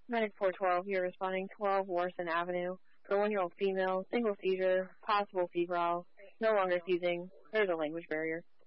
Medic 412, you're responding 12 Warson Avenue. For 1-year-old female, single seizure, possible febrile, no longer seizing. There's a language barrier.